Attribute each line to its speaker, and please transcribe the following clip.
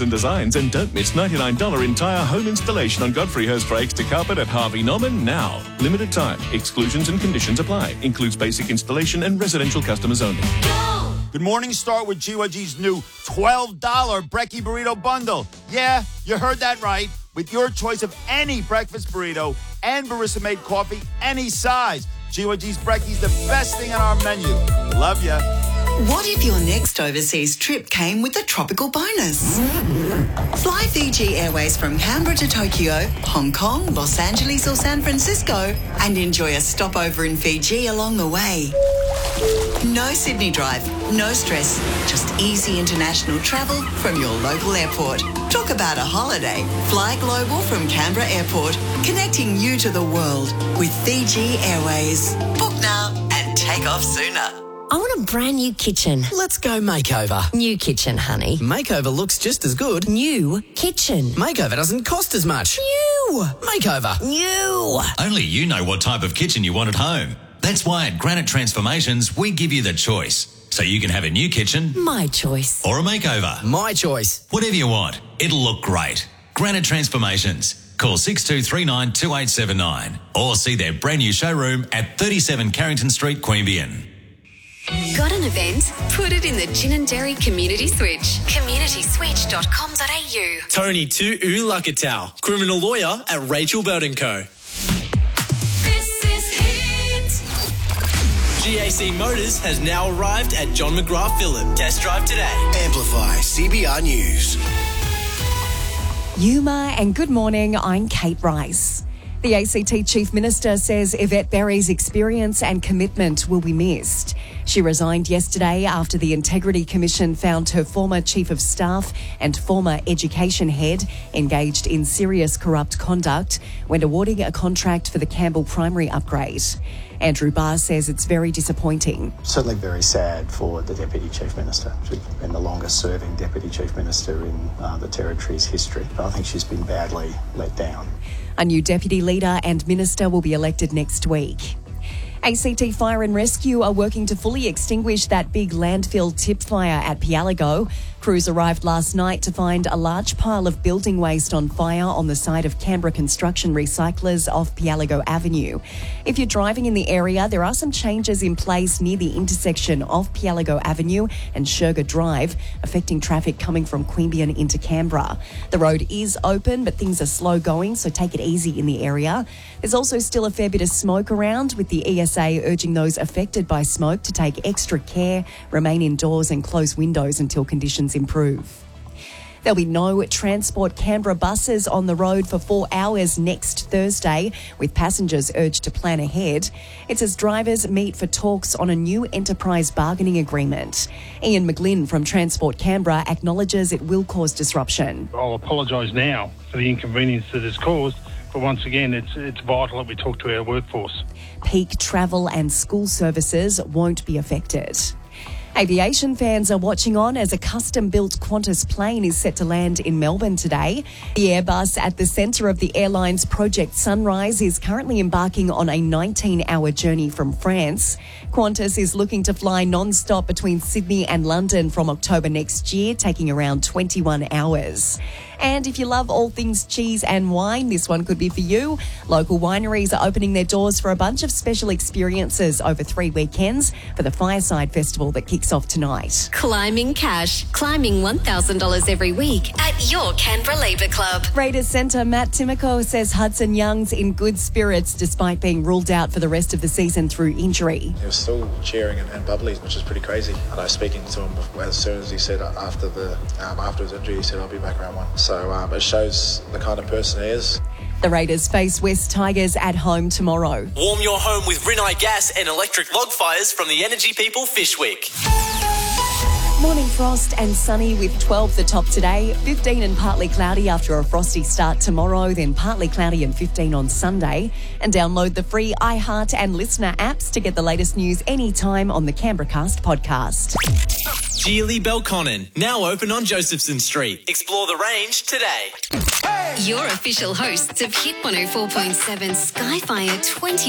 Speaker 1: and designs, and don't miss $99 entire home installation on Godfrey Hirst brakes to carpet at Harvey Norman now. Limited time. Exclusions and conditions apply. Includes basic installation and residential customers only.
Speaker 2: Go!
Speaker 3: Good morning, start with GYG's new $12 Brekkie Burrito Bundle. Yeah, you heard that right. With your choice of any breakfast burrito and barista-made coffee, any size. GYG's Brekkie's the best thing on our menu. Love ya.
Speaker 4: What if your next overseas trip came with a tropical bonus? Fly Fiji Airways from Canberra to Tokyo, Hong Kong, Los Angeles or San Francisco and enjoy a stopover in Fiji along the way. No Sydney drive, no stress, just easy international travel from your local airport. Talk about a holiday. Fly global from Canberra Airport, connecting you to the world with Fiji Airways. Book now and take off sooner.
Speaker 5: I want a brand new kitchen.
Speaker 6: Let's go makeover.
Speaker 5: New kitchen, honey.
Speaker 6: Makeover looks just as good.
Speaker 5: New kitchen.
Speaker 6: Makeover doesn't cost as much.
Speaker 5: New.
Speaker 6: Makeover.
Speaker 5: New.
Speaker 7: Only you know what type of kitchen you want at home. That's why at Granite Transformations, we give you the choice. So you can have a new kitchen.
Speaker 5: My choice.
Speaker 7: Or a makeover.
Speaker 6: My choice.
Speaker 7: Whatever you want. It'll look great. Granite Transformations. Call 6239 2879 or see their brand new showroom at 37 Carrington Street, Queanbeyan.
Speaker 2: Got an event? Put it in the Gin and Dairy Community Switch. communityswitch.com.au.
Speaker 8: Tony Tu Lakatau, criminal lawyer at Rachel Bird & Co.
Speaker 2: This is Hit.
Speaker 8: GAC Motors has now arrived at John McGrath Phillip. Test drive today.
Speaker 9: Amplify CBR News.
Speaker 10: Yuma and good morning, I'm Kate Rice. The ACT Chief Minister says Yvette Berry's experience and commitment will be missed. She resigned yesterday after the Integrity Commission found her former Chief of Staff and former Education Head engaged in serious corrupt conduct when awarding a contract for the Campbell Primary upgrade. Andrew Barr says it's very disappointing.
Speaker 11: Certainly very sad for the Deputy Chief Minister. She's been the longest serving Deputy Chief Minister in the Territory's history. But I think she's been badly let down.
Speaker 10: A new Deputy Leader and Minister will be elected next week. ACT Fire and Rescue are working to fully extinguish that big landfill tip fire at Pialago. Crews arrived last night to find a large pile of building waste on fire on the side of Canberra Construction Recyclers off Pialago Avenue. If you're driving in the area, there are some changes in place near the intersection of Pialago Avenue and Sherga Drive, affecting traffic coming from Queanbeyan into Canberra. The road is open, but things are slow going, so take it easy in the area. There's also still a fair bit of smoke around, with the ESA urging those affected by smoke to take extra care, remain indoors and close windows until conditions improve. There'll be no Transport Canberra buses on the road for 4 hours next Thursday, with passengers urged to plan ahead. It's as drivers meet for talks on a new enterprise bargaining agreement. Ian McGlynn from Transport Canberra acknowledges it will cause disruption.
Speaker 12: I'll apologise now for the inconvenience that it's caused, but once again, it's vital that we talk to our workforce.
Speaker 10: Peak travel and school services won't be affected. Aviation fans are watching on as a custom-built Qantas plane is set to land in Melbourne today. The Airbus at the centre of the airline's Project Sunrise is currently embarking on a 19-hour journey from France. Qantas is looking to fly non-stop between Sydney and London from October next year, taking around 21 hours. And if you love all things cheese and wine, this one could be for you. Local wineries are opening their doors for a bunch of special experiences over 3 weekends for the Fireside Festival that kicks off tonight.
Speaker 2: Climbing cash. Climbing $1,000 every week at your Canberra Labour Club.
Speaker 10: Raiders centre Matt Timoko says Hudson Young's in good spirits despite being ruled out for the rest of the season through injury.
Speaker 13: He was still cheering and bubbly, which is pretty crazy. And I was speaking to him as soon as he said after his injury, he said, I'll be back around 1. So it shows the kind of person he is.
Speaker 10: The Raiders face West Tigers at home tomorrow.
Speaker 8: Warm your home with Rinnai gas and electric log fires from the Energy People Fish Week.
Speaker 10: Morning frost and sunny with 12 the top today, 15 and partly cloudy after a frosty start tomorrow, then partly cloudy and 15 on Sunday. And download the free iHeart and Listener apps to get the latest news anytime on the Canberra Cast podcast.
Speaker 8: Geely Belconnen, now open on Josephson Street. Explore the range today.
Speaker 2: Your official hosts of Hit 104.7 Skyfire 20